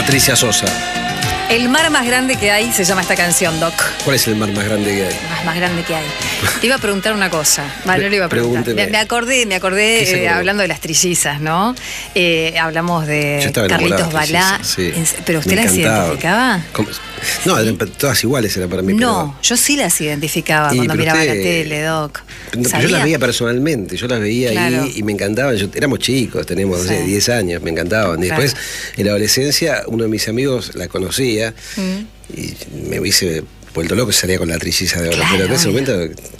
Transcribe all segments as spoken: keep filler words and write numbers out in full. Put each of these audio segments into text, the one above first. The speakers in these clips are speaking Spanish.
Patricia Sosa. El mar más grande que hay se llama esta canción, Doc. ¿Cuál es el mar más grande que hay? El mar más grande que hay. Te iba a preguntar una cosa. Vale, no le iba a preguntar. Me, me acordé, me acordé eh, hablando de las trillizas, ¿no? Eh, hablamos de Carlitos Balá. Sí. ¿Pero usted las identificaba? ¿Cómo? No, eran todas iguales eran para mí. No, pero... yo sí las identificaba y, cuando miraba usted... la tele, Doc. No, yo las veía personalmente, yo las veía claro. ahí y me encantaban. Yo, éramos chicos, tenemos, no sé, sí. diez años, me encantaban. Y después, claro. en la adolescencia, uno de mis amigos la conocía mm. y me hubiese vuelto loco, salía con la trilliza de oro. Claro, pero en ese momento...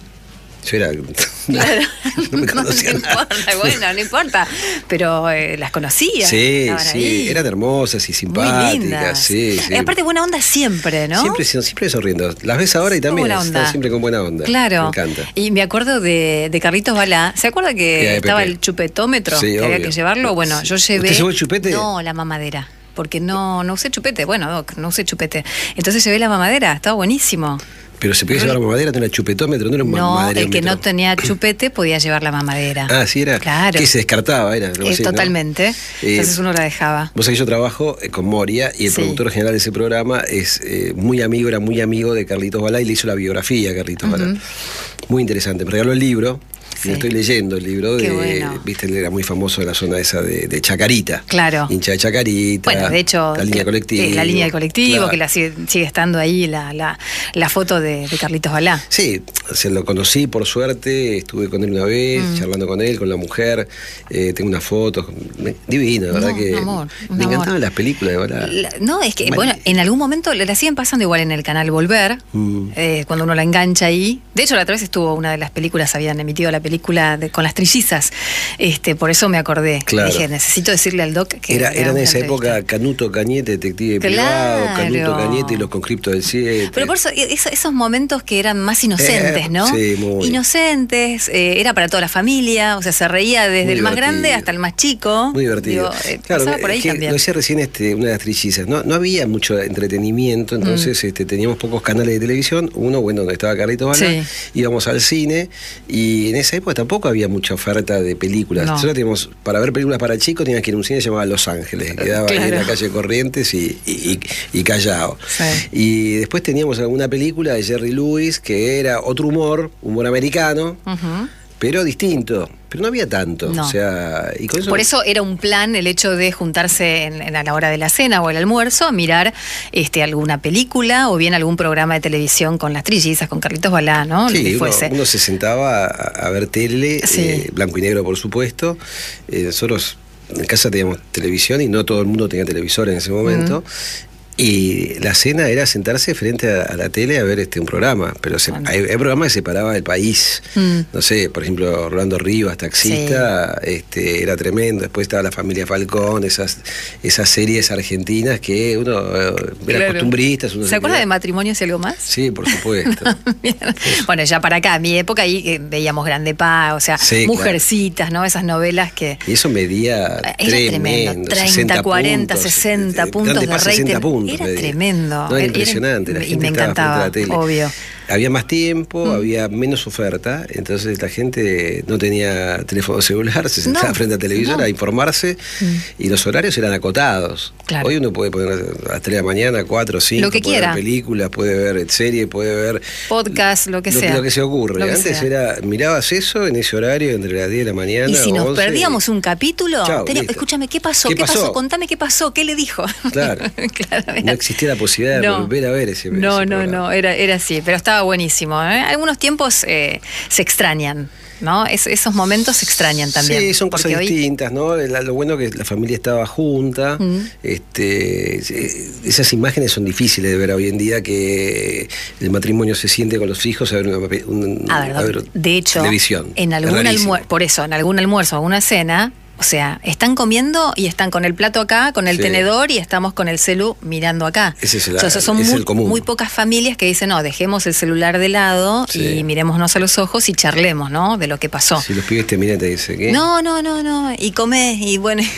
Yo era... Claro. No me conocía no, no nada. importa, bueno, no importa. Pero eh, las conocía. Sí, sí. Ahí. Eran hermosas y simpáticas. Muy lindas. Sí, sí. Y aparte buena onda siempre, ¿no? Siempre, siempre sonriendo. Las ves ahora y también están siempre con buena onda. Claro. Me encanta. Y me acuerdo de, de Carlitos Balá. ¿Se acuerda que estaba el chupetómetro? Sí, que obvio. había que llevarlo. Bueno, yo llevé... ¿Usted llevó el chupete? No, la mamadera. Porque no, no usé chupete. Bueno, Doc, no usé chupete. Entonces llevé la mamadera. Estaba buenísimo. Pero se podía llevar la mamadera, tenía chupetómetro, no era un No, el que no tenía chupete podía llevar la mamadera. Ah, sí era. Claro. Que se descartaba, era. Eh, así, totalmente. ¿no? Entonces eh, uno la dejaba. Vos sabés que yo trabajo eh, con Moria y el sí. productor general de ese programa es eh, muy amigo, era muy amigo de Carlitos Balá y le hizo la biografía a Carlitos uh-huh. Balá. Muy interesante. Me regaló el libro. Sí. Lo estoy leyendo el libro de, bueno. viste, él era muy famoso de la zona esa de, de Chacarita. Claro. Hincha de Chacarita. Bueno, de hecho, la línea colectiva. Eh, la línea del colectivo, claro. que la sigue, sigue estando ahí la, la, la foto de, de Carlitos Balá. Sí, se lo conocí por suerte, estuve con él una vez, mm. charlando con él, con la mujer, eh, tengo unas fotos, divino, la verdad no, que un amor, un me amor. encantaban las películas de Balá. La, no, es que, bueno, en algún momento la siguen pasando igual en el canal Volver, mm. eh, cuando uno la engancha ahí. De hecho, la otra vez estuvo una de las películas, habían emitido la película de, con las trillizas, este, por eso me acordé. Claro. Dije, necesito decirle al Doc que... Era, era en esa época Canuto Cañete, detective claro. privado, Canuto Cañete y los conscriptos del siete. Pero por eso, esos, esos momentos que eran más inocentes, eh, ¿no? Sí, muy inocentes, eh, era para toda la familia, o sea, se reía desde muy el divertido. más grande hasta el más chico. Muy divertido. Digo, eh, claro, por ahí que también. Lo decía recién este, una de las trillizas, no, no había mucho entretenimiento, entonces mm. este, teníamos pocos canales de televisión, uno, bueno, donde estaba Carlitos Balá, sí. íbamos al cine, y en esa época tampoco había mucha oferta de películas. No. Nosotros teníamos, para ver películas para chicos, tenías que ir a un cine llamado Los Ángeles, que quedaba claro. ahí en la calle Corrientes y, y, y Callao. Sí. Y después teníamos alguna película de Jerry Lewis, que era otro humor, humor americano, uh-huh. pero distinto. Pero no había tanto. No. O sea, y con eso... Por eso era un plan el hecho de juntarse en, en a la hora de la cena o el almuerzo a mirar este, alguna película o bien algún programa de televisión con las trillizas, con Carlitos Balá, ¿no? Sí, Lo que uno, fuese. uno se sentaba a, a ver tele, sí. eh, blanco y negro, por supuesto. Eh, nosotros en casa teníamos televisión y no todo el mundo tenía televisor en ese momento. Mm. Y la cena era sentarse frente a, a la tele a ver este un programa, pero se, bueno. hay, hay programas que separaba el país, mm. no sé, por ejemplo, Rolando Rivas, taxista, sí. este, era tremendo. Después estaba La Familia Falcón, esas, esas series argentinas que uno eh, era claro. costumbristas. Uno ¿Se, se acuerda quedaba... de Matrimonios y algo más? Sí, por supuesto. Bueno, ya para acá, mi época ahí eh, veíamos Grande Pa, o sea, sí, Mujercitas, claro. ¿no? Esas novelas que... Y eso medía era tremendo, tremendo, treinta, cuarenta, sesenta puntos de rating. Puntos, era medía. Tremendo. No, era impresionante. Era, la y gente me encantaba, obvio. Había más tiempo, mm. había menos oferta, entonces la gente no tenía teléfono celular, se sentaba no, frente al televisor no. a informarse mm. y los horarios eran acotados. Claro. Hoy uno puede poner a las tres de la mañana, cuatro, cinco, lo que puede quiera. ver películas, puede ver series, puede ver... podcast, lo que lo, sea. Lo que se ocurre. Lo que Antes sea. era, mirabas eso en ese horario entre las diez de la mañana. Y si nos once, perdíamos un capítulo, chao, tenía, escúchame, ¿qué pasó? ¿Qué, ¿Qué pasó? pasó? Contame qué pasó, ¿qué le dijo? Claro. claro no existía la posibilidad de no. volver a ver ese No, ese no, programa. no, era, era así, pero estaba buenísimo, ¿eh? Algunos tiempos eh, se extrañan, ¿no? Es, esos momentos se extrañan también. Sí, son cosas hoy... distintas, ¿no? Lo bueno que la familia estaba junta. Mm. Este, esas imágenes son difíciles de ver hoy en día, que el matrimonio se siente con los hijos a ver, una, un, a ver, a ver de hecho, televisión. En algún almuerzo, por eso, en algún almuerzo o alguna cena, o sea, están comiendo y están con el plato acá, con el sí. tenedor y estamos con el celu mirando acá. Ese es el, o sea, son es muy, el común. muy pocas familias que dicen, no, dejemos el celular de lado sí. y mirémonos a los ojos y charlemos, ¿no? De lo que pasó. Si los pibes te miran y te dicen, ¿qué? No, no, no, no. Y comés y bueno...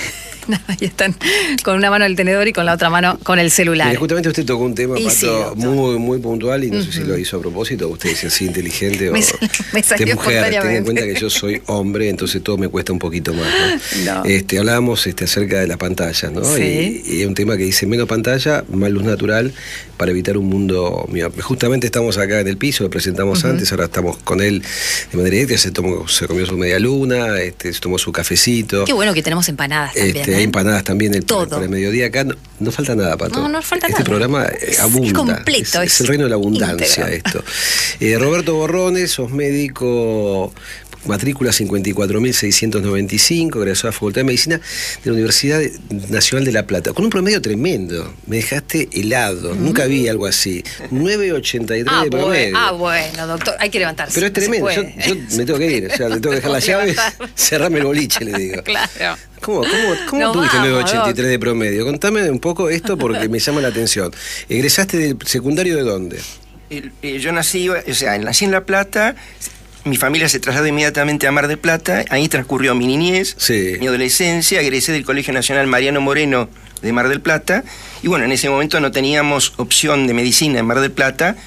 Ahí están con una mano el tenedor y con la otra mano con el celular. Mire, justamente usted tocó un tema, Y Pato, sí, muy, muy puntual y no Uh-huh. sé si lo hizo a propósito, usted dice así inteligente o Me sal- me salió de mujer. Ten en espontáneamente. cuenta que yo soy hombre, entonces todo me cuesta un poquito más, ¿no? No. Este, hablábamos este, acerca de las pantallas, ¿no? Sí. Y, y un tema que dice menos pantalla, más luz natural para evitar un mundo miope. Justamente estamos acá en el piso, lo presentamos Uh-huh. antes, ahora estamos con él de manera directa, se, tomó, se comió su media luna, este, se tomó su cafecito. Qué bueno que tenemos empanadas también. Este, ¿eh? Hay empanadas también el, Todo. por el mediodía acá. No, no falta nada, Pato. No, no falta este nada. programa eh, Es- abunda. es completo, Es, es es el reino de la abundancia íntegro. esto. Eh, Roberto Borrones, sos médico, matrícula cincuenta y cuatro mil seiscientos noventa y cinco, egresó a la Facultad de Medicina de la Universidad Nacional de La Plata. Con un promedio tremendo. Me dejaste helado. Mm. Nunca vi algo así. nueve ochenta y tres Ah, de promedio. bueno, ah, bueno, doctor, hay que levantarse. Pero es no se tremendo. Yo, puede. yo me tengo que ir. O sea, le tengo que dejar las Tengo que llaves, levantar. cerrarme el boliche, le digo. Claro. ¿Cómo, cómo, cómo Nos tuviste vamos, nueve ochenta y tres Doc. de promedio? Contame un poco esto porque me llama la atención. ¿Egresaste del secundario de dónde? El- eh, yo nací, o sea, nací en La Plata, mi familia se trasladó inmediatamente a Mar del Plata, ahí transcurrió mi niñez, Sí. mi adolescencia, egresé del Colegio Nacional Mariano Moreno de Mar del Plata, y bueno, en ese momento no teníamos opción de medicina en Mar del Plata,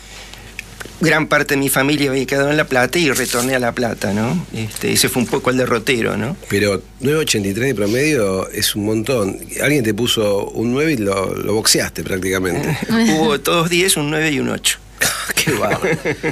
gran parte de mi familia había quedado en La Plata y retorné a La Plata, ¿no? Este, ese fue un poco el derrotero, ¿no? Pero nueve ochenta y tres de promedio es un montón. Alguien te puso un nueve y lo, lo boxeaste prácticamente. Hubo todos diez, un nueve y un ocho. Qué bárbaro.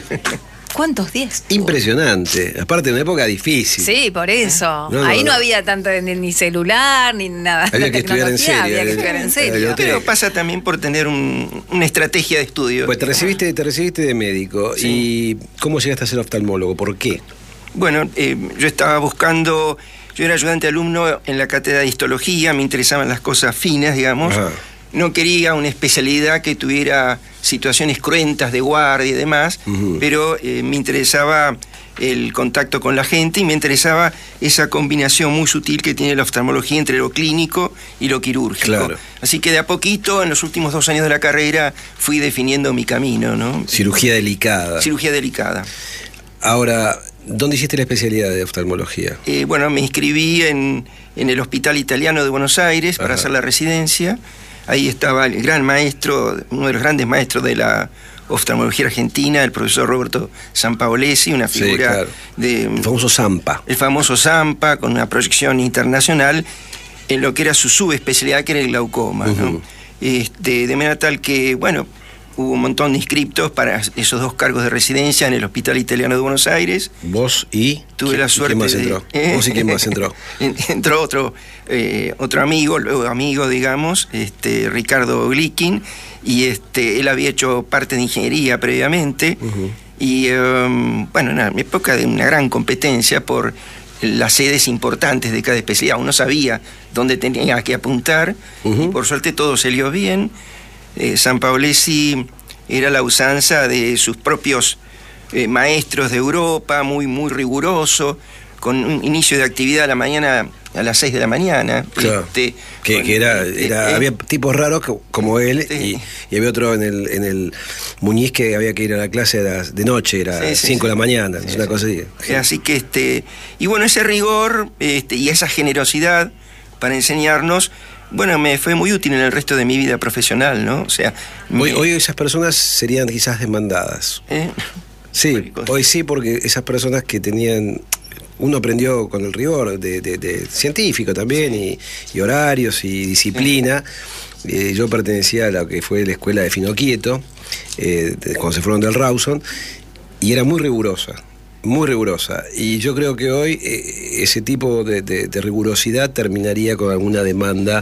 ¿Cuántos diez? Impresionante. Aparte de una época difícil. Sí, por eso. No, no, Ahí no, no. había tanto ni, ni celular ni nada. Había de que estudiar en tecnología, serio, Había que eh. estudiar en Había serio. que- Pero pasa también por tener un- una estrategia de estudio. Pues te recibiste, te recibiste de médico. Sí. ¿Y cómo llegaste a ser oftalmólogo? ¿Por qué? Bueno, eh, yo estaba buscando, yo era ayudante alumno en la cátedra de histología, me interesaban las cosas finas, digamos. Ajá. No quería una especialidad que tuviera situaciones cruentas de guardia y demás, Ujú. pero eh, me interesaba el contacto con la gente y me interesaba esa combinación muy sutil que tiene la oftalmología entre lo clínico y lo quirúrgico. Claro. Así que de a poquito, en los últimos dos años de la carrera, fui definiendo mi camino, ¿no? Cirugía delicada. Cirugía delicada. Ahora, ¿dónde hiciste la especialidad de oftalmología? Eh, bueno, me inscribí en, en el Hospital Italiano de Buenos Aires para Ajá. hacer la residencia. Ahí estaba el gran maestro, uno de los grandes maestros de la oftalmología argentina, el profesor Roberto Sampaolesi, una Sí, figura claro. de El famoso Zampa. el famoso Zampa, con una proyección internacional en lo que era su subespecialidad, que era el glaucoma, ¿no? Ujú. Este, de manera tal que, bueno, hubo un montón de inscriptos para esos dos cargos de residencia en el Hospital Italiano de Buenos Aires. Vos y... Tuve la suerte ¿Quién más de- entró? Vos y quién más entró. En- Entró otro, eh, otro amigo, luego amigo, digamos, este, Ricardo Glikin, y este, él había hecho parte de ingeniería previamente, Ujú. y um, bueno, una época de una gran competencia por las sedes importantes de cada especialidad. Uno sabía dónde tenía que apuntar, Ujú. y por suerte todo salió bien. Eh, Sampaolesi era la usanza de sus propios eh, maestros de Europa, muy, muy riguroso, con un inicio de actividad a la mañana, a las seis de la mañana. Claro. Este, Que, con- que era, eh, era eh, había tipos raros que- como él Sí. y, y había otro en el, en el Muñiz que había que ir a la clase de, las- de noche, era Sí, sí, cinco de la sí. mañana, es Sí, una sí. cosa así. Eh, Así que, este, y bueno, ese rigor este, y esa generosidad para enseñarnos, bueno, me fue muy útil en el resto de mi vida profesional, ¿no? O sea, Hoy, me- hoy esas personas serían quizás demandadas. ¿eh? Sí, Lógico. hoy sí, porque esas personas que tenían... Uno aprendió con el rigor de, de- de científico también, y, y horarios y disciplina. Eh, yo pertenecía a lo que fue la escuela de Finoquieto, eh, de- cuando se fueron del Rawson, y era muy rigurosa, muy rigurosa. Y yo creo que hoy eh, ese tipo de, de- de rigurosidad terminaría con alguna demanda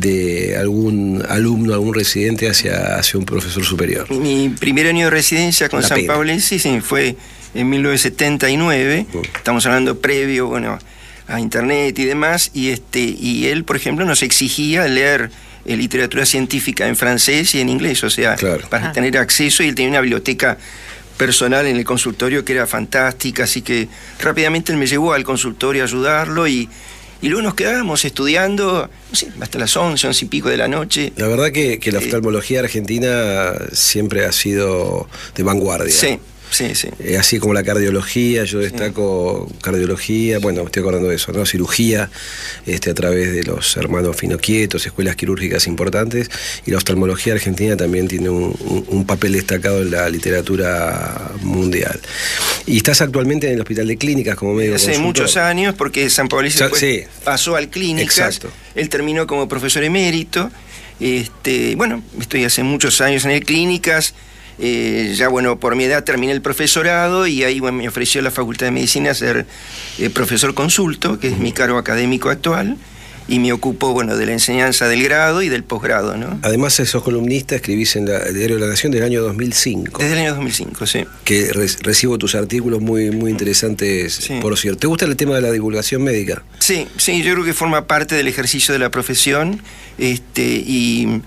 de algún alumno, algún residente hacia, hacia un profesor superior. Mi, mi primer año de residencia con Una San pena. Paolesi sí, fue en mil novecientos setenta y nueve, Mm. estamos hablando previo, bueno, a internet y demás, y este y él, por ejemplo, nos exigía leer eh, literatura científica en francés y en inglés, o sea, Claro. para Ah. tener acceso, y él tenía una biblioteca personal en el consultorio que era fantástica, así que rápidamente él me llevó al consultorio a ayudarlo, y, y luego nos quedábamos estudiando, no sé, hasta las once, once y pico de la noche. La verdad que, que la oftalmología argentina siempre ha sido de vanguardia. Sí. Sí, sí. Eh, así como la cardiología, yo destaco sí. cardiología, bueno, me estoy acordando de eso, ¿no? Cirugía, este, a través de los hermanos Finoquietos, escuelas quirúrgicas importantes, y la oftalmología argentina también tiene un, un, un papel destacado en la literatura mundial. Y estás actualmente en el Hospital de Clínicas como médico Hace consultor. muchos años, porque San Pablo sí. pasó al Clínicas. Exacto. Él terminó como profesor emérito. Este, bueno, estoy hace muchos años en el Clínicas. Eh, ya bueno, por mi edad terminé el profesorado y ahí bueno, me ofreció la Facultad de Medicina ser eh, profesor consulto, que es mi cargo académico actual. Y me ocupo, bueno, de la enseñanza del grado y del posgrado, ¿no? Además, sos columnista, escribís en la, el Diario de la Nación del año dos mil cinco. Desde el año dos mil cinco, sí. Que re recibo tus artículos muy, muy interesantes, sí. Por cierto. ¿Te gusta el tema de la divulgación médica? Sí, sí, yo creo que forma parte del ejercicio de la profesión, este, y...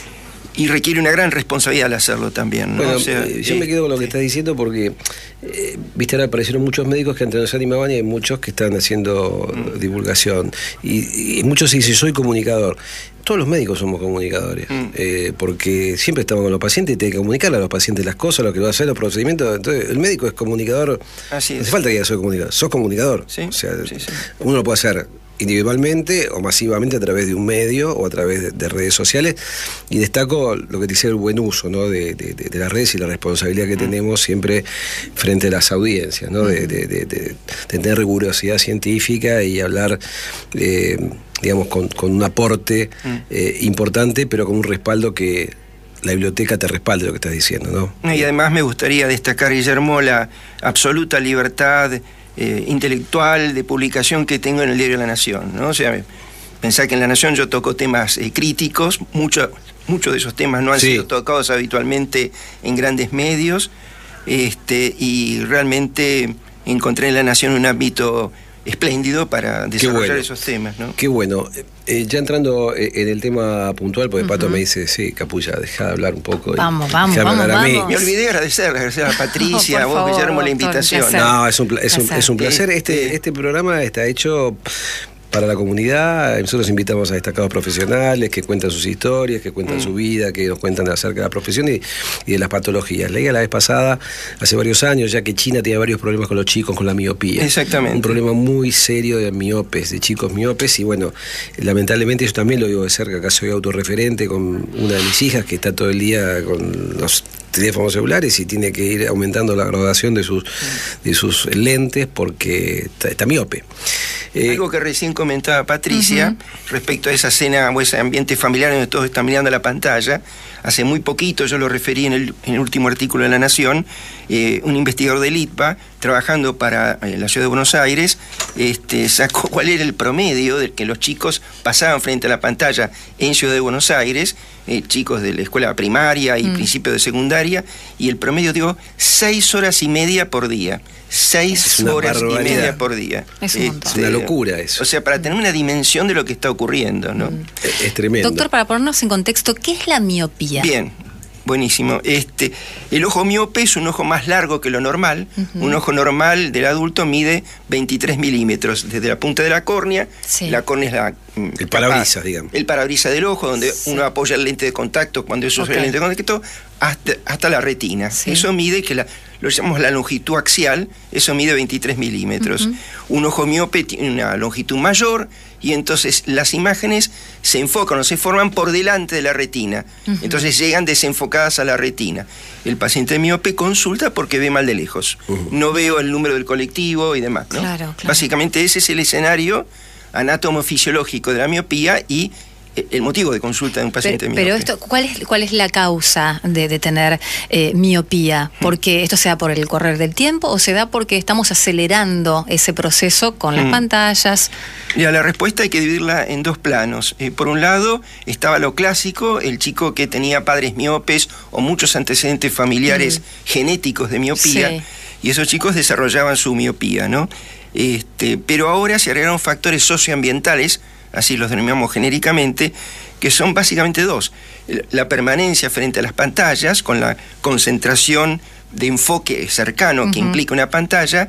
y requiere una gran responsabilidad al hacerlo también, ¿no? Bueno, o sea, yo eh, me quedo con lo que sí. estás diciendo porque, eh, viste, ahora aparecieron muchos médicos que antes no se animaban y hay muchos que están haciendo mm. divulgación. Y, y muchos dicen, soy comunicador. Todos los médicos somos comunicadores, mm. eh, porque siempre estamos con los pacientes y tiene que comunicarle a los pacientes las cosas, lo que va a hacer, los procedimientos. Entonces, el médico es comunicador. Así es. No hace falta que diga soy comunicador, sos comunicador. Sí, o sea, sí, sí. Uno lo puede hacer individualmente o masivamente a través de un medio o a través de, de redes sociales, y destaco lo que te dice el buen uso, ¿no? de, de, de las redes y la responsabilidad que mm. tenemos siempre frente a las audiencias, ¿no? de, de, de, de, de tener rigurosidad científica y hablar eh, digamos con, con un aporte mm. eh, importante, pero con un respaldo que la biblioteca te respalde lo que estás diciendo, ¿no? Y además me gustaría destacar, Guillermo, la absoluta libertad Eh, intelectual de publicación que tengo en el Diario de la Nación, ¿no? O sea, pensar que en la Nación yo toco temas eh, críticos, muchos mucho de esos temas no han sí. sido tocados habitualmente en grandes medios, este, y realmente encontré en la Nación un ámbito espléndido para desarrollar bueno. esos temas, ¿no? Qué bueno. Eh, ya entrando en el tema puntual, porque uh-huh. Pato me dice, sí, Capulla, deja de hablar un poco. Vamos, vamos, vamos, a vamos. mí. Me olvidé de agradecer, agradecer a Patricia, no, a vos, favor, Guillermo, la invitación. No, es un, es un, es un placer. Este, este programa está hecho para la comunidad. Nosotros invitamos a destacados profesionales que cuentan sus historias, que cuentan mm. su vida, que nos cuentan acerca de la profesión y, y de las patologías. Leía la vez pasada, hace varios años, ya que China tiene varios problemas con los chicos, con la miopía. Exactamente. Un problema muy serio de miopes, de chicos miopes, y bueno, lamentablemente yo también lo vivo de cerca. Acá soy autorreferente con una de mis hijas que está todo el día con los teléfonos celulares y tiene que ir aumentando la graduación de sus, de sus lentes porque está, está miope. Eh, Algo que recién comentaba Patricia, uh-huh. respecto a esa escena o ese ambiente familiar donde todos están mirando la pantalla. Hace muy poquito, yo lo referí en el, en el último artículo de La Nación, eh, un investigador del I T B A, trabajando para eh, la ciudad de Buenos Aires, este, sacó cuál era el promedio del que los chicos pasaban frente a la pantalla en Ciudad de Buenos Aires, eh, chicos de la escuela primaria y mm. principio de secundaria, y el promedio dio seis horas y media por día. Seis horas y media por día. Es, un este, es una locura eso. O sea, para tener una dimensión de lo que está ocurriendo, ¿no? Mm. Es, es tremendo. Doctor, para ponernos en contexto, ¿qué es la miopía? Bien, buenísimo. Este, el ojo miope es un ojo más largo que lo normal. Uh-huh. Un ojo normal del adulto mide veintitrés milímetros desde la punta de la córnea. Sí. La córnea es la... El parabrisas, digamos. El parabrisas del ojo, donde sí. uno apoya el lente de contacto cuando eso okay. es el lente de contacto, hasta, hasta la retina. Sí. Eso mide, que la, lo llamamos la longitud axial, eso mide veintitrés milímetros. Uh-huh. Un ojo miope tiene una longitud mayor y entonces las imágenes se enfocan o se forman por delante de la retina. Uh-huh. Entonces llegan desenfocadas a la retina. El paciente miope consulta porque ve mal de lejos. Uh-huh. No veo el número del colectivo y demás, ¿no? Claro, claro. Básicamente ese es el escenario anátomo-fisiológico de la miopía y el motivo de consulta de un paciente pero, miope. Pero esto, ¿cuál es, cuál es la causa de, de tener eh, miopía? ¿Porque esto se da por el correr del tiempo o se da porque estamos acelerando ese proceso con las mm. pantallas? Mira, la respuesta hay que dividirla en dos planos. Eh, por un lado estaba lo clásico, el chico que tenía padres miopes o muchos antecedentes familiares mm. genéticos de miopía, sí. y esos chicos desarrollaban su miopía, ¿no? Este, pero ahora se agregaron factores socioambientales, así los denominamos genéricamente, que son básicamente dos. La permanencia frente a las pantallas, con la concentración de enfoque cercano uh-huh. que implica una pantalla,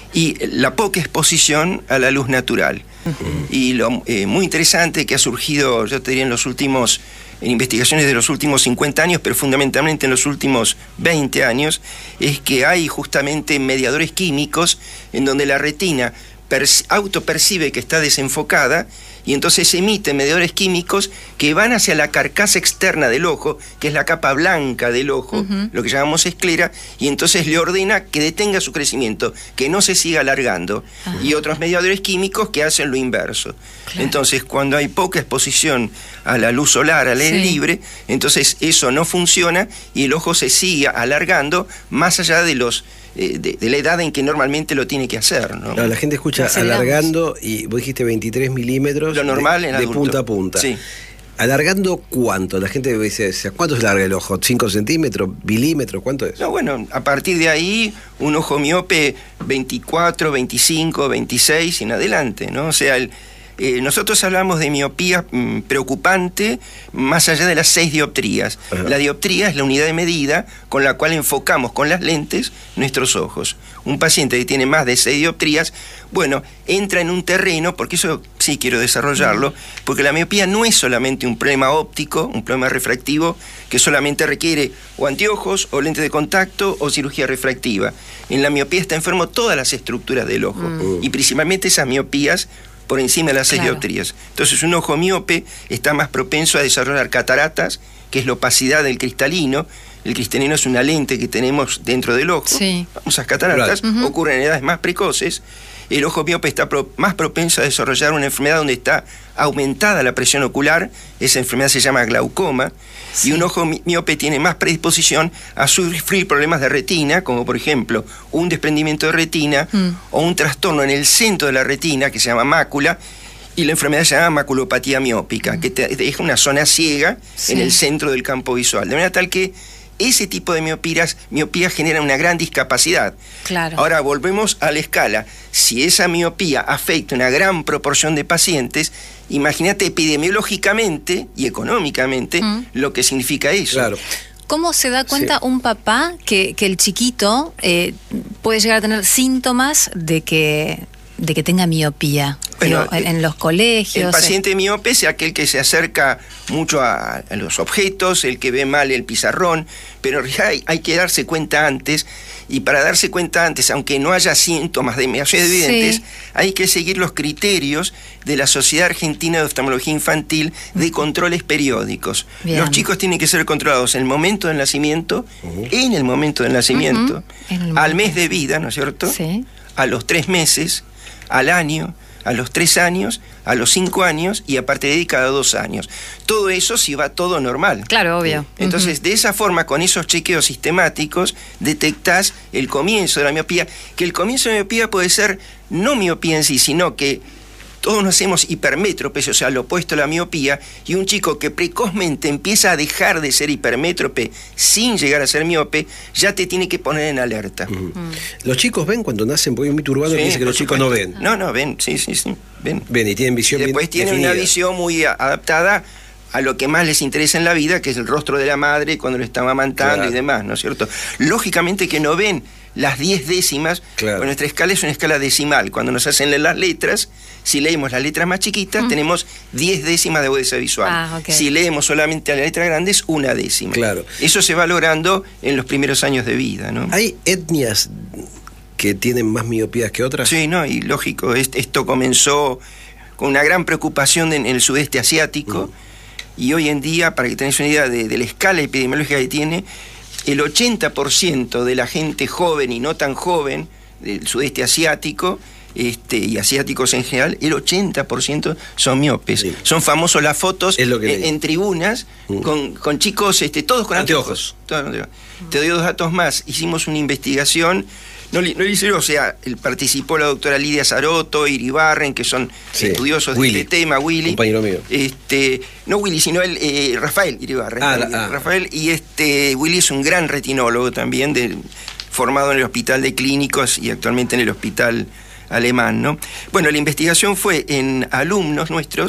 y la poca exposición a la luz natural. Uh-huh. Y lo eh, muy interesante que ha surgido, yo te diría, en los últimos, en investigaciones de los últimos cincuenta años, pero fundamentalmente en los últimos veinte años, es que hay justamente mediadores químicos en donde la retina autopercibe que está desenfocada y entonces emite mediadores químicos que van hacia la carcasa externa del ojo, que es la capa blanca del ojo, uh-huh. lo que llamamos esclera, y entonces le ordena que detenga su crecimiento, que no se siga alargando, uh-huh. y otros mediadores químicos que hacen lo inverso. Claro. Entonces, cuando hay poca exposición a la luz solar, al aire sí. libre, entonces eso no funciona y el ojo se sigue alargando más allá de los De, de la edad en que normalmente lo tiene que hacer, ¿no? No, la gente escucha alargando y vos dijiste veintitrés milímetros lo normal de, en de punta a punta. Sí. ¿Alargando cuánto? La gente dice, ¿cuánto se larga el ojo? ¿cinco centímetros? ¿Milímetros? ¿Cuánto es? No, bueno, a partir de ahí, un ojo miope veinticuatro, veinticinco, veintiséis y en adelante, ¿no? O sea, el, eh, nosotros hablamos de miopía mmm, preocupante más allá de las seis dioptrías. Ajá. La dioptría es la unidad de medida con la cual enfocamos con las lentes nuestros ojos. Un paciente que tiene más de seis dioptrías, bueno, entra en un terreno, porque eso sí quiero desarrollarlo, porque la miopía no es solamente un problema óptico, un problema refractivo, que solamente requiere o anteojos, o lentes de contacto, o cirugía refractiva. En la miopía está enfermo todas las estructuras del ojo, mm. y principalmente esas miopías por encima de las seis claro. dioptrías. Entonces un ojo miope está más propenso a desarrollar cataratas, que es la opacidad del cristalino. El cristalino es una lente que tenemos dentro del ojo. Sí. Esas cataratas claro. uh-huh. ocurren en edades más precoces. El ojo miope está pro, más propenso a desarrollar una enfermedad donde está aumentada la presión ocular. Esa enfermedad se llama glaucoma. Sí. Y un ojo miope tiene más predisposición a sufrir problemas de retina, como por ejemplo un desprendimiento de retina mm. o un trastorno en el centro de la retina que se llama mácula. Y la enfermedad se llama maculopatía miópica, mm. que te deja una zona ciega sí. en el centro del campo visual. De manera tal que ese tipo de miopías, miopía genera una gran discapacidad. Claro. Ahora volvemos a la escala. Si esa miopía afecta una gran proporción de pacientes, imagínate epidemiológicamente y económicamente mm. lo que significa eso. Claro. ¿Cómo se da cuenta sí. un papá que, que el chiquito eh, puede llegar a tener síntomas de que, de que tenga miopía? Bueno, Digo, en, en los colegios. El paciente eh. miope es aquel que se acerca mucho a, a los objetos, el que ve mal el pizarrón, pero hay, hay que darse cuenta antes, y para darse cuenta antes, aunque no haya síntomas demasiado evidentes, sí. hay que seguir los criterios de la Sociedad Argentina de Oftalmología Infantil de controles periódicos. Bien. Los chicos tienen que ser controlados en el momento del nacimiento, uh-huh. en el momento del nacimiento, uh-huh. al mes de vida, ¿no es cierto? Sí. A los tres meses, al año, a los tres años, a los cinco años y a partir de ahí cada dos años. Todo eso si va todo normal. Claro, obvio. Entonces, uh-huh. de esa forma, con esos chequeos sistemáticos, detectás el comienzo de la miopía, que el comienzo de la miopía puede ser no miopía en sí, sino que todos nos hacemos hipermétropes, o sea, lo opuesto a la miopía, y un chico que precozmente empieza a dejar de ser hipermétrope sin llegar a ser miope, ya te tiene que poner en alerta. Uh-huh. Mm. ¿Los chicos ven cuando nacen? Porque hay un mito urbano que dice que los chicos no ven. No, no, ven, sí, sí, sí, ven. Ven y tienen visión y después bien tienen definida. Una visión muy adaptada a lo que más les interesa en la vida, que es el rostro de la madre cuando lo está amamantando claro. y demás, ¿no es cierto? Lógicamente que no ven las diez décimas, claro. porque nuestra escala es una escala decimal. Cuando nos hacen leer las letras, si leemos las letras más chiquitas, mm. tenemos diez décimas de agudeza visual. Ah, okay. Si leemos solamente las letras grandes, una décima. Claro. Eso se va logrando en los primeros años de vida, ¿no? ¿Hay etnias que tienen más miopías que otras? Sí, no, y lógico. Esto comenzó con una gran preocupación en el sudeste asiático, mm. y hoy en día, para que tengáis una idea de, de la escala epidemiológica que tiene, el ochenta por ciento de la gente joven y no tan joven del sudeste asiático, este, y asiáticos en general, el ochenta por ciento son miopes. Sí. Son famosos las fotos en, en tribunas mm. con, con chicos, este, todos con anteojos. anteojos. Mm. Te doy dos datos más. Hicimos una investigación. No, no le o sea, participó la doctora Lidia Saroto, Iribarren, que son sí. estudiosos Willy. de este tema, Willy. Compañero mío. Este, no Willy, sino el, eh, Rafael Iribarren. Ah, la, ah. Rafael, y este, Willy es un gran retinólogo también, de, formado en el Hospital de Clínicos y actualmente en el Hospital Alemán, ¿no? Bueno, la investigación fue en alumnos nuestros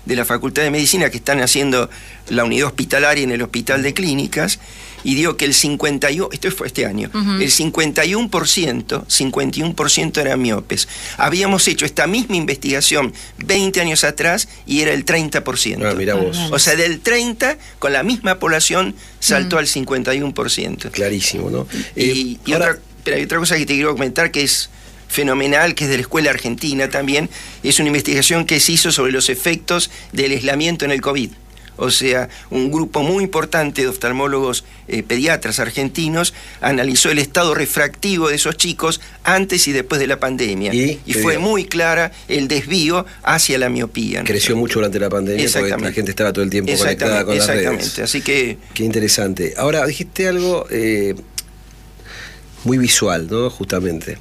de la Facultad de Medicina que están haciendo la unidad hospitalaria en el Hospital de Clínicas, y dio que el cincuenta y uno por ciento, esto fue este año, uh-huh. el cincuenta y uno por ciento, cincuenta y uno por ciento eran miopes. Habíamos hecho esta misma investigación veinte años atrás y era el treinta por ciento. Ah, mirá vos. O sea, del treinta, con la misma población, saltó uh-huh. al cincuenta y uno por ciento. Clarísimo, ¿no? Y, eh, y ahora... otra, pero hay otra cosa que te quiero comentar que es fenomenal, que es de la Escuela Argentina también, es una investigación que se hizo sobre los efectos del aislamiento en el COVID. O sea, un grupo muy importante de oftalmólogos eh, pediatras argentinos analizó el estado refractivo de esos chicos antes y después de la pandemia. Y, y fue bien. Muy clara el desvío hacia la miopía, ¿no? Creció mucho durante la pandemia porque la gente estaba todo el tiempo conectada con las redes. Exactamente, así que... Qué interesante. Ahora, dijiste algo eh, muy visual, ¿no? Justamente.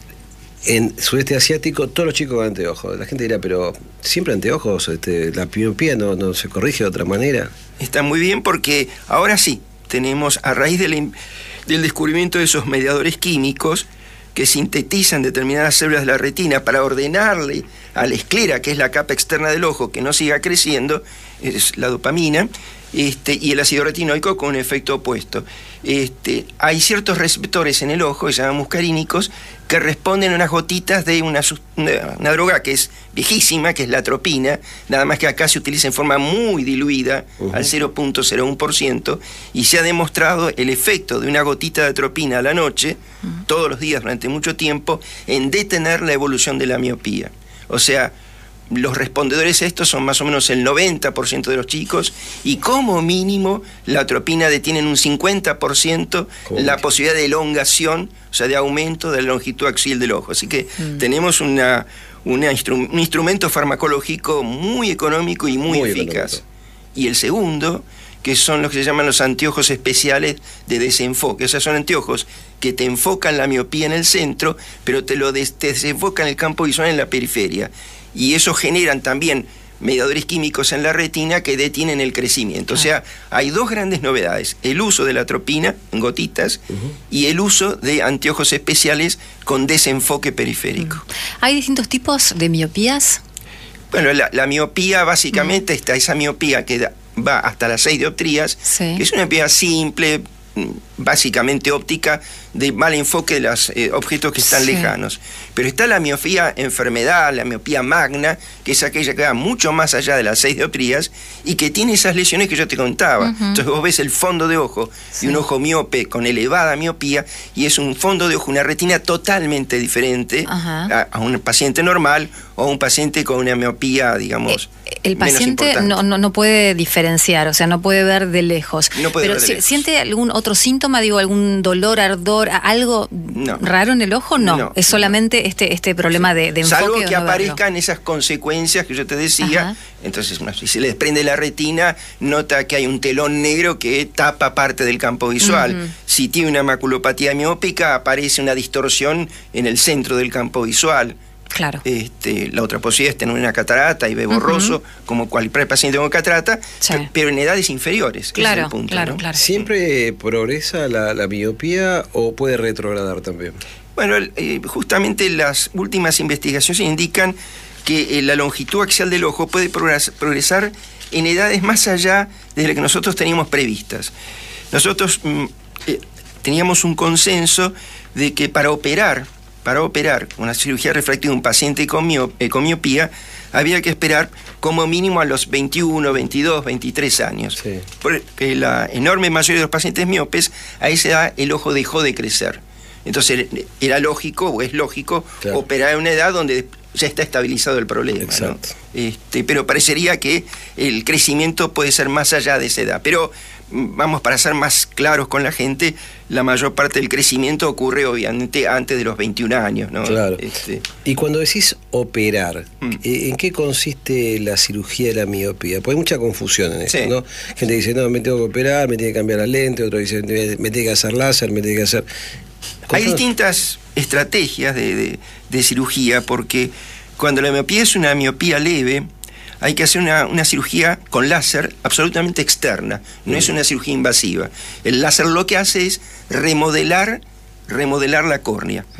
En sudeste asiático, todos los chicos con anteojos. La gente dirá, pero siempre anteojos, este, la miopía no, no se corrige de otra manera. Está muy bien porque ahora sí, tenemos a raíz de la, del descubrimiento de esos mediadores químicos que sintetizan determinadas células de la retina para ordenarle a la esclera, que es la capa externa del ojo, que no siga creciendo, es la dopamina, este, y el ácido retinoico con un efecto opuesto. Este, hay ciertos receptores en el ojo, que se llaman muscarínicos, que responden a unas gotitas de una, una, una droga que es viejísima, que es la atropina, nada más que acá se utiliza en forma muy diluida, uh-huh. al cero punto cero uno por ciento, y se ha demostrado el efecto de una gotita de atropina a la noche, uh-huh. todos los días durante mucho tiempo, en detener la evolución de la miopía. O sea, los respondedores a esto son más o menos el noventa por ciento de los chicos, y como mínimo la atropina detiene en un cincuenta por ciento la posibilidad de elongación, o sea, de aumento de la longitud axial del ojo. Así que mm. tenemos una, una instru un instrumento farmacológico muy económico y muy, muy eficaz. Económico. Y el segundo, que son los que se llaman los anteojos especiales de desenfoque. O sea, son anteojos que te enfocan la miopía en el centro, pero te lo des te desenfocan el campo visual en la periferia. Y eso generan también mediadores químicos en la retina que detienen el crecimiento. O sea, hay dos grandes novedades: el uso de la atropina en gotitas uh-huh. y el uso de anteojos especiales con desenfoque periférico. Uh-huh. ¿Hay distintos tipos de miopías? Bueno, la, la miopía básicamente uh-huh. está esa miopía que da, va hasta las seis dioptrías, sí. que es una miopía simple, básicamente óptica, de mal enfoque de los eh, objetos que están sí. lejanos. Pero está la miopía enfermedad, la miopía magna, que es aquella que va mucho más allá de las seis dioptrías y que tiene esas lesiones que yo te contaba. Uh-huh. Entonces vos ves el fondo de ojo sí. de un ojo miope con elevada miopía, y es un fondo de ojo, una retina totalmente diferente uh-huh. a, a un paciente normal o a un paciente con una miopía, digamos, eh, el paciente no, no, no puede diferenciar, o sea, no puede ver de lejos. No puede Pero ver de si, lejos. ¿siente algún otro síntoma, digo, algún dolor, ardor, algo no. raro en el ojo? No, no. es solamente no. este, este problema sí. de, de enfoque. Salvo que no aparezcan verlo. esas consecuencias que yo te decía. Ajá. Entonces, si se le desprende la retina, nota que hay un telón negro que tapa parte del campo visual. Uh-huh. Si tiene una maculopatía miópica, aparece una distorsión en el centro del campo visual. Claro. Este, la otra posibilidad es tener una catarata y ve borroso, uh-huh. como cualquier paciente con catarata, sí. pero en edades inferiores. Claro, es el punto, claro, ¿no? claro. ¿Siempre progresa la, la miopía o puede retrogradar también? Bueno, eh, justamente las últimas investigaciones indican que eh, la longitud axial del ojo puede progres progresar en edades más allá de las que nosotros teníamos previstas. Nosotros mm, eh, teníamos un consenso de que para operar Para operar una cirugía refractiva de un paciente con, miop eh, con miopía, había que esperar como mínimo a los veintiuno, veintidós, veintitrés años. Sí. Porque la enorme mayoría de los pacientes miopes, a esa edad el ojo dejó de crecer. Entonces era lógico, o es lógico, claro. operar en una edad donde ya está estabilizado el problema. Exacto. ¿No? Este, pero parecería que el crecimiento puede ser más allá de esa edad. Pero vamos, para ser más claros con la gente, la mayor parte del crecimiento ocurre obviamente antes de los veintiún años, ¿no? Claro. Este... Y cuando decís operar, mm. ¿en qué consiste la cirugía de la miopía? Porque hay mucha confusión en eso, sí. ¿no? Gente dice, no, me tengo que operar, me tiene que cambiar la lente, otro dice, me tiene que hacer láser, me tiene que hacer... Hay distintas estrategias de, de, de cirugía, porque cuando la miopía es una miopía leve, hay que hacer una, una cirugía con láser absolutamente externa, no mm. es una cirugía invasiva. El láser lo que hace es remodelar, remodelar la córnea. Uh-huh. O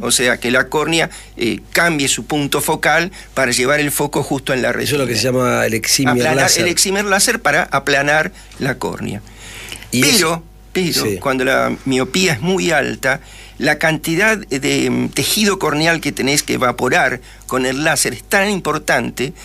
O sea, que la córnea eh, cambie su punto focal para llevar el foco justo en la retina. Eso es lo que se llama el excimer aplanar, láser. El excimer láser para aplanar la córnea. ¿Y pero, eso? pero Sí. cuando la miopía es muy alta, la cantidad de tejido corneal que tenés que evaporar con el láser es tan importante